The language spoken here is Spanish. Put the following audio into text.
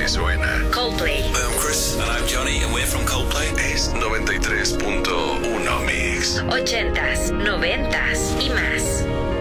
así suena. Coldplay. Hey, I'm Chris. And I'm Johnny, and we're from Coldplay. Es 93.1 Mix. 80s, 90s y más.